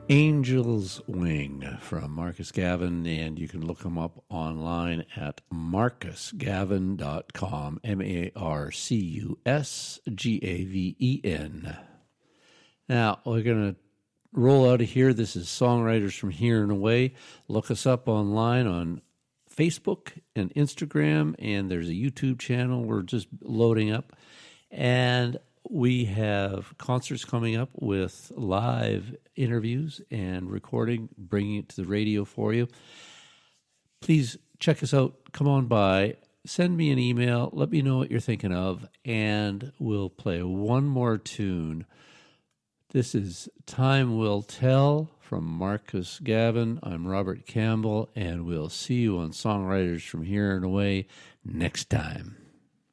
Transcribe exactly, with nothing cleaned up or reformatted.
Angel's Wing from Marcus Gavin, and you can look him up online at marcus gavin dot com, M A R C U S G A V E N. Now, we're going to roll out of here. This is Songwriters from Here and Away. Look us up online on Facebook and Instagram, and there's a YouTube channel we're just loading up. And we have concerts coming up with live interviews and recording, bringing it to the radio for you. Please check us out. Come on by. Send me an email. Let me know what you're thinking of, and we'll play one more tune. This is Time Will Tell from Marcus Gavin. I'm Robert Campbell, and we'll see you on Songwriters from Here and Away next time.